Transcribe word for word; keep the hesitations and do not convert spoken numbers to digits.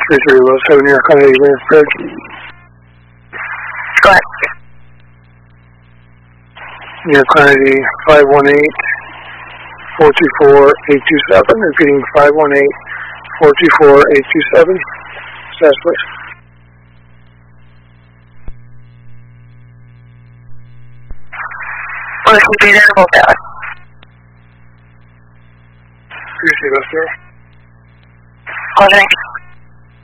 three three one seven, New York Kennedy, being prepared. Go ahead. New York Kennedy, five one eight, four two four, eight two seven, repeating five one eight, four two four, eight two seven. Status, please. Will the computer interval valid? Previously, Buster. Closing.